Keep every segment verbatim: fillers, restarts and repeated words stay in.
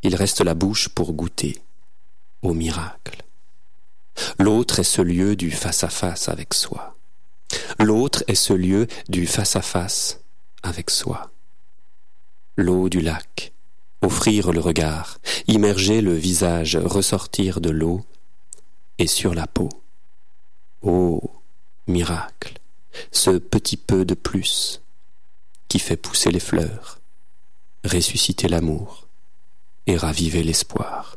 il reste la bouche pour goûter au miracle. L'autre est ce lieu du face-à-face avec soi. L'autre est ce lieu du face-à-face avec soi. L'eau du lac, offrir le regard, immerger le visage, ressortir de l'eau et sur la peau. Oh, miracle, ce petit peu de plus qui fait pousser les fleurs, ressusciter l'amour et raviver l'espoir.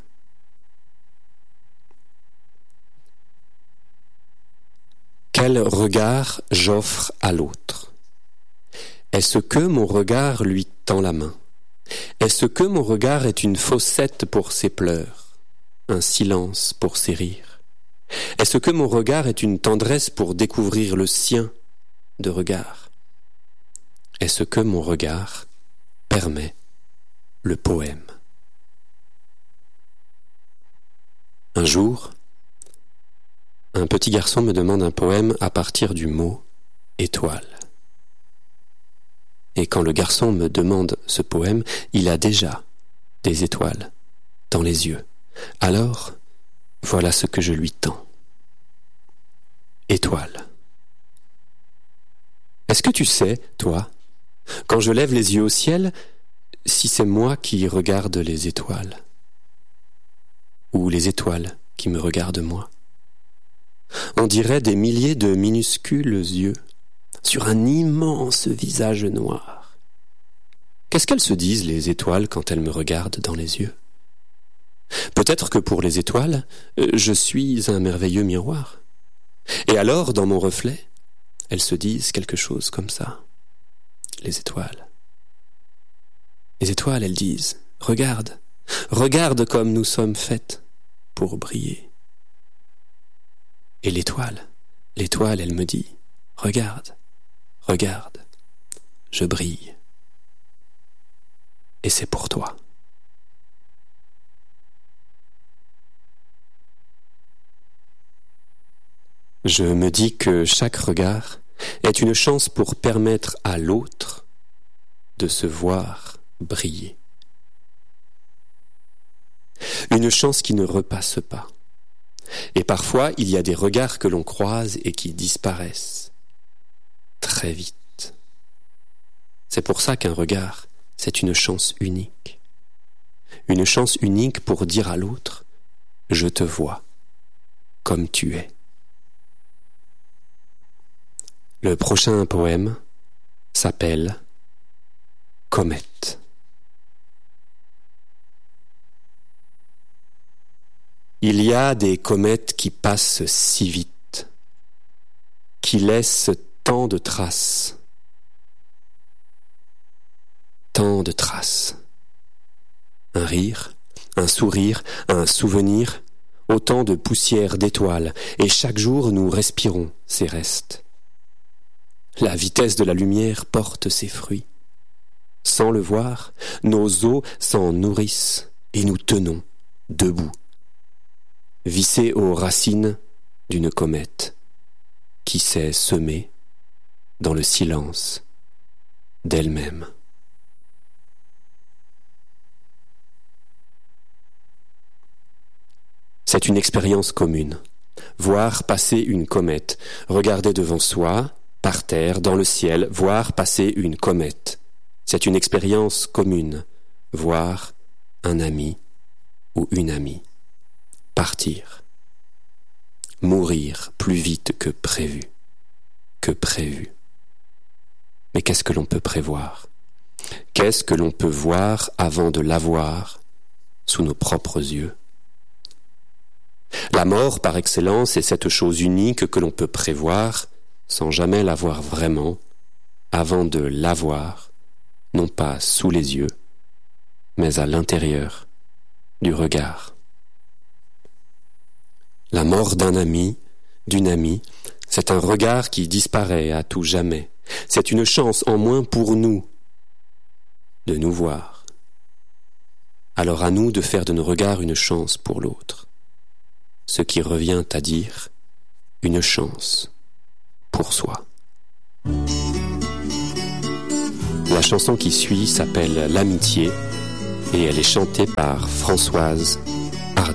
Quel regard j'offre à l'autre? Est-ce que mon regard lui tend la main? Est-ce que mon regard est une fossette pour ses pleurs, un silence pour ses rires? Est-ce que mon regard est une tendresse pour découvrir le sien de regard? Est-ce que mon regard permet le poème? Un jour, un petit garçon me demande un poème à partir du mot « étoile ». Et quand le garçon me demande ce poème, il a déjà des étoiles dans les yeux. Alors, voilà ce que je lui tends. Étoile. Est-ce que tu sais, toi, quand je lève les yeux au ciel, si c'est moi qui regarde les étoiles, ou les étoiles qui me regardent moi? On dirait des milliers de minuscules yeux sur un immense visage noir. Qu'est-ce qu'elles se disent, les étoiles, quand elles me regardent dans les yeux? Peut-être que pour les étoiles, je suis un merveilleux miroir. Et alors, dans mon reflet, elles se disent quelque chose comme ça. Les étoiles. Les étoiles, elles disent, regarde, regarde comme nous sommes faites pour briller. Et l'étoile, l'étoile, elle me dit, regarde, regarde, je brille. Et c'est pour toi. Je me dis que chaque regard est une chance pour permettre à l'autre de se voir briller. Une chance qui ne repasse pas. Et parfois, il y a des regards que l'on croise et qui disparaissent très vite. C'est pour ça qu'un regard, c'est une chance unique. Une chance unique pour dire à l'autre « Je te vois comme tu es ». Le prochain poème s'appelle « Comète ». Il y a des comètes qui passent si vite, qui laissent tant de traces, tant de traces. Un rire, un sourire, un souvenir, autant de poussière d'étoiles, et chaque jour nous respirons ces restes. La vitesse de la lumière porte ses fruits. Sans le voir, nos os s'en nourrissent, et nous tenons debout, vissés aux racines d'une comète qui s'est semée dans le silence d'elle-même. C'est une expérience commune. Voir passer une comète, regarder devant soi, par terre, dans le ciel, voir passer une comète. C'est une expérience commune. Voir un ami ou une amie partir, mourir plus vite que prévu, que prévu. Mais qu'est-ce que l'on peut prévoir? Qu'est-ce que l'on peut voir avant de l'avoir sous nos propres yeux? La mort, par excellence, est cette chose unique que l'on peut prévoir sans jamais l'avoir vraiment, avant de l'avoir, non pas sous les yeux, mais à l'intérieur du regard. La mort d'un ami, d'une amie, c'est un regard qui disparaît à tout jamais. C'est une chance en moins pour nous de nous voir. Alors à nous de faire de nos regards une chance pour l'autre. Ce qui revient à dire une chance pour soi. La chanson qui suit s'appelle « L'amitié ». et elle est chantée par Françoise